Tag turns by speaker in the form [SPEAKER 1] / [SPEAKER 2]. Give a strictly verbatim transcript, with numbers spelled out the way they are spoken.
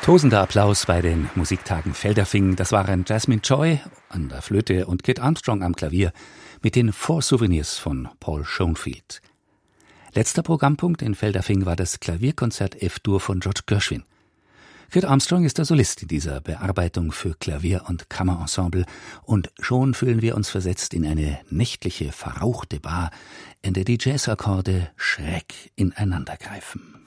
[SPEAKER 1] Tosender Applaus bei den Musiktagen Feldafing. Das waren Jasmine Joy an der Flöte und Kit Armstrong am Klavier mit den Four Souvenirs von Paul Schoenfield. Letzter Programmpunkt in Feldafing war das Klavierkonzert F-Dur von George Gershwin. Kit Armstrong ist der Solist in dieser Bearbeitung für Klavier- und Kammerensemble und schon fühlen wir uns versetzt in eine nächtliche, verrauchte Bar, in der die Jazzakkorde schräg ineinandergreifen.